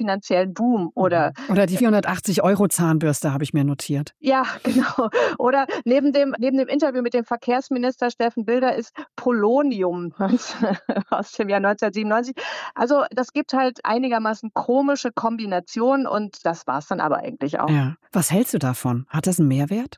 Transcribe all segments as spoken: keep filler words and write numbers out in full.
finanziellen Boom oder Oder die vierhundertachtzig Euro Zahnbürste habe ich mir notiert. Ja, genau. Oder neben dem neben dem Interview mit dem Verkehrsminister Steffen Bilder ist Polonium aus dem Jahr neunzehnhundertsiebenundneunzig. Also, das gibt halt einigermaßen komische Kombinationen und das war's dann aber eigentlich auch. Ja. Was hältst du davon? Hat das 'n Mehrwert?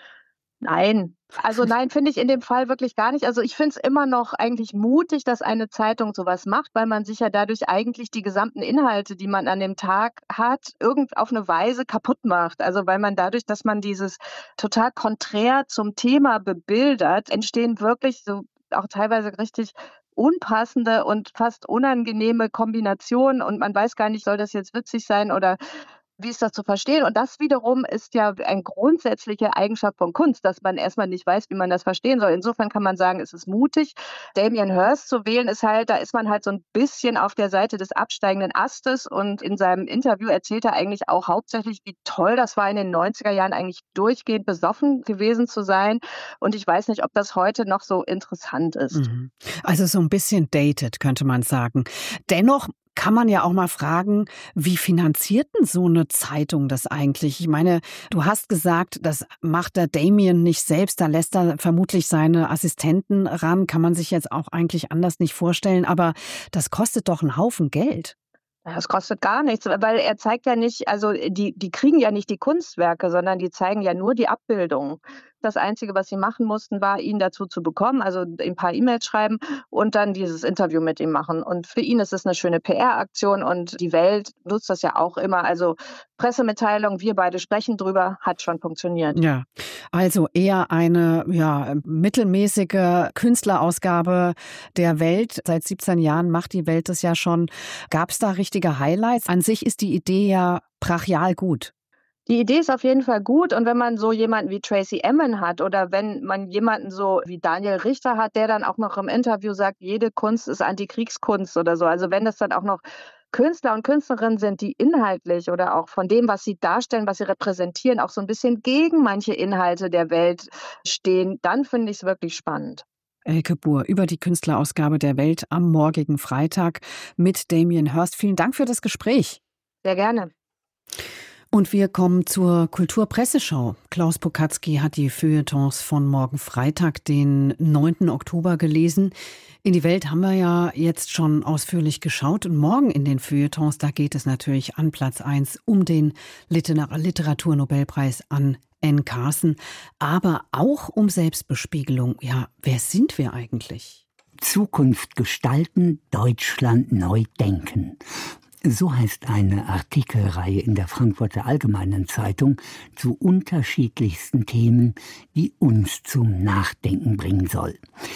Nein. Also, nein, finde ich in dem Fall wirklich gar nicht. Also, ich finde es immer noch eigentlich mutig, dass eine Zeitung so was macht, weil man sich ja dadurch eigentlich die gesamten Inhalte, die man an dem Tag hat, irgend auf 'ne Weise kaputt macht. Also, weil man dadurch, dass man dieses total konträr zum Thema bebildert, entstehen wirklich so auch teilweise richtig unpassende und fast unangenehme Kombinationen und man weiß gar nicht, soll das jetzt witzig sein oder wie ist das zu verstehen? Und das wiederum ist ja eine grundsätzliche Eigenschaft von Kunst, dass man erst mal nicht weiß, wie man das verstehen soll. Insofern kann man sagen, es ist mutig. Damien Hirst zu wählen ist halt da ist man halt so 'n bisschen auf der Seite des absteigenden Astes und in seinem Interview erzählt er eigentlich auch hauptsächlich, wie toll das war, in den neunziger Jahren eigentlich durchgehend besoffen gewesen zu sein. Und ich weiß nicht, ob das heute noch so interessant ist. Mhm. Also, so 'n bisschen dated, könnte man sagen. Dennoch kann man ja auch mal fragen, wie finanziert 'n so 'ne Zeitung das eigentlich? Ich meine, du hast gesagt, das macht der Damien nicht selbst, da lässt er vermutlich seine Assistenten ran. Kann man sich jetzt auch eigentlich anders nicht vorstellen, aber das kostet doch 'n Haufen Geld. Ja, das kostet gar nichts, weil er zeigt ja nicht also, die die kriegen ja nicht die Kunstwerke, sondern die zeigen ja nur die Abbildungen. Das Einzige, was sie machen mussten, war, ihn dazu zu bekommen, also, 'n paar E-Mails schreiben und dann dieses Interview mit ihm machen. Und für ihn ist es 'ne schöne P R-Aktion und die Welt nutzt das ja auch immer. Also, Pressemitteilung, wir beide sprechen drüber, hat schon funktioniert. Ja, also eher eine, ja, mittelmäßige Künstlerausgabe der Welt. Seit siebzehn Jahren macht die Welt das ja schon. Gab's da richtige Highlights? An sich ist die Idee ja brachial gut. Die Idee ist auf jeden Fall gut und wenn man so jemanden wie Tracey Emin hat oder wenn man jemanden so wie Daniel Richter hat, der dann auch noch im Interview sagt: „Jede Kunst ist Antikriegskunst“ oder so. Also, wenn das dann auch noch Künstler und Künstlerinnen sind, die inhaltlich oder auch von dem, was sie darstellen, was sie repräsentieren, auch so 'n bisschen gegen manche Inhalte der Welt stehen, dann finde ich's wirklich spannend. Elke Buhr über die Künstlerausgabe der Welt am morgigen Freitag mit Damien Hirst. Vielen Dank für das Gespräch. Sehr gerne. Und wir kommen zur Kulturpresseschau. Klaus Pokatzky hat die Feuilletons von morgen Freitag, den neunten Oktober gelesen. In die Welt haben wir ja jetzt schon ausführlich geschaut und morgen in den Feuilletons, da geht es natürlich an Platz eins um den Liter- Literaturnobelpreis an Anne Carson, aber auch um Selbstbespiegelung. Ja, wer sind wir eigentlich? Zukunft gestalten, Deutschland neu denken. So heißt eine Artikelreihe in der Frankfurter Allgemeinen Zeitung zu unterschiedlichsten Themen, die uns zum Nachdenken bringen soll.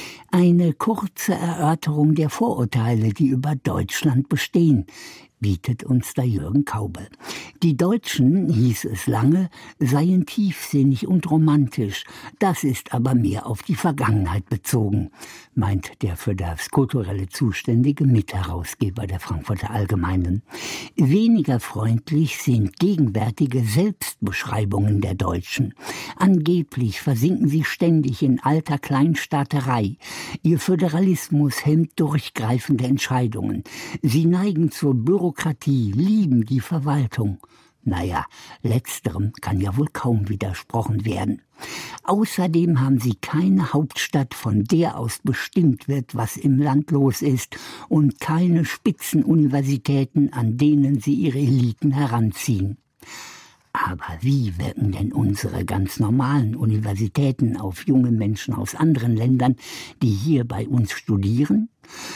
Eine kurze Erörterung der Vorurteile, die über Deutschland bestehen, bietet uns da Jürgen Kaubel. Die Deutschen, hieß es lange, seien tiefsinnig und romantisch. Das ist aber mehr auf die Vergangenheit bezogen, meint der für das Kulturelle zuständige Mitherausgeber der Frankfurter Allgemeinen. Weniger freundlich sind gegenwärtige Selbstbeschreibungen der Deutschen. Angeblich versinken sie ständig in alter Kleinstaaterei. Ihr Föderalismus hemmt durchgreifende Entscheidungen. Sie neigen zur Bürokratie, lieben die Verwaltung. Naja, letzterem kann ja wohl kaum widersprochen werden. Außerdem haben sie keine Hauptstadt, von der aus bestimmt wird, was im Land los ist, und keine Spitzenuniversitäten, an denen sie ihre Eliten heranziehen. Aber wie wirken denn unsere ganz normalen Universitäten auf junge Menschen aus anderen Ländern, die hier bei uns studieren?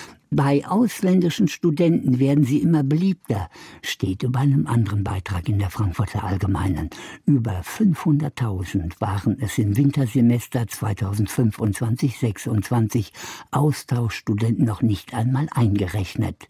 Bei ausländischen Studenten werden sie immer beliebter, steht über einem anderen Beitrag in der Frankfurter Allgemeinen. Über fünfhunderttausend waren es im Wintersemester zweitausendfünfundzwanzig sechsundzwanzig, Austauschstudenten noch nicht einmal eingerechnet.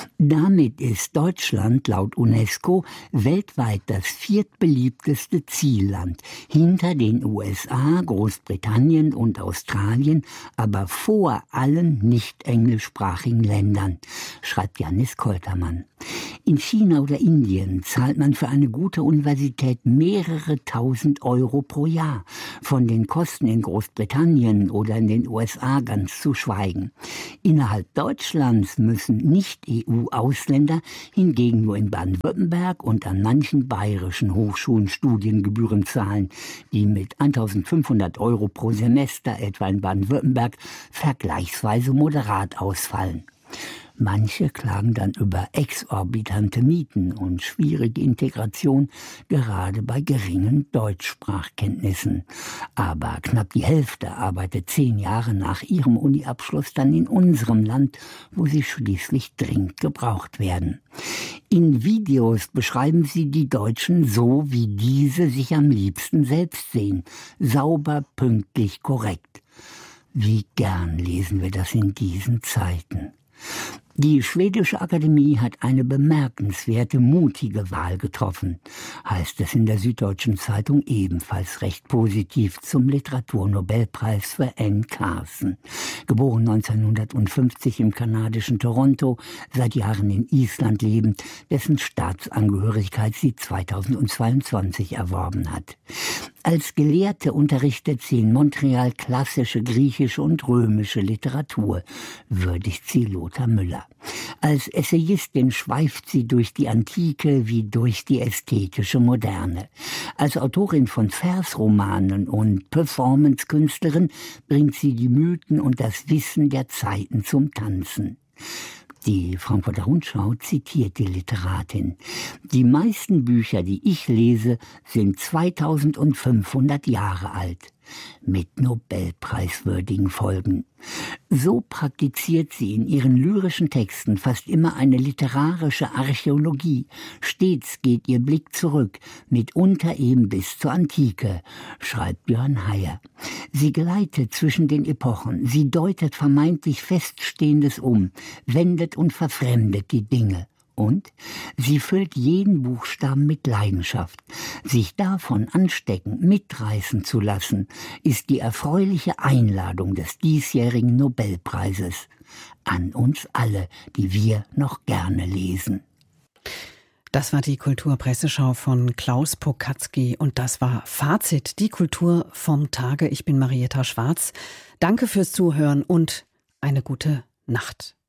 Damit ist Deutschland laut UNESCO weltweit das viertbeliebteste Zielland, hinter den U S A, Großbritannien und Australien, aber vor allen nicht englischsprachigen deutschsprachigen Ländern, schreibt Janis Koltermann. In China oder Indien zahlt man für eine gute Universität mehrere tausend Euro pro Jahr, von den Kosten in Großbritannien oder in den U S A ganz zu schweigen. Innerhalb Deutschlands müssen Nicht-E U-Ausländer hingegen nur in Baden-Württemberg und an manchen bayerischen Hochschulen Studiengebühren zahlen, die mit eintausendfünfhundert Euro pro Semester etwa in Baden-Württemberg vergleichsweise moderat ausfallen. Manche klagen dann über exorbitante Mieten und schwierige Integration, gerade bei geringen Deutschsprachkenntnissen. Aber knapp die Hälfte arbeitet zehn Jahre nach ihrem Uniabschluss dann in unserem Land, wo sie schließlich dringend gebraucht werden. In Videos beschreiben sie die Deutschen so, wie diese sich am liebsten selbst sehen. Sauber, pünktlich, korrekt. Wie gern lesen wir das in diesen Zeiten. Die Schwedische Akademie hat eine bemerkenswerte, mutige Wahl getroffen, heißt es in der Süddeutschen Zeitung ebenfalls recht positiv zum Literaturnobelpreis für Anne Carson. Geboren neunzehnhundertfünfzig im kanadischen Toronto, seit Jahren in Island lebend, dessen Staatsangehörigkeit sie zweitausendzweiundzwanzig erworben hat. Als Gelehrte unterrichtet sie in Montreal klassische griechische und römische Literatur, würdigt sie Lothar Müller. Als Essayistin schweift sie durch die Antike wie durch die ästhetische Moderne. Als Autorin von Versromanen und Performancekünstlerin bringt sie die Mythen und das Wissen der Zeiten zum Tanzen. Die Frankfurter Rundschau zitiert die Literatin. Die meisten Bücher, die ich lese, sind zweitausendfünfhundert Jahre alt. Mit nobelpreiswürdigen Folgen. So praktiziert sie in ihren lyrischen Texten fast immer eine literarische Archäologie. Stets geht ihr Blick zurück, mitunter eben bis zur Antike, schreibt Björn Heyer. Sie gleitet zwischen den Epochen, sie deutet vermeintlich Feststehendes um, wendet und verfremdet die Dinge. Und sie füllt jeden Buchstaben mit Leidenschaft. Sich davon anstecken, mitreißen zu lassen, ist die erfreuliche Einladung des diesjährigen Nobelpreises an uns alle, die wir noch gerne lesen. Das war die Kulturpresseschau von Klaus Pokatzky und das war Fazit, die Kultur vom Tage. Ich bin Marietta Schwarz. Danke fürs Zuhören und eine gute Nacht.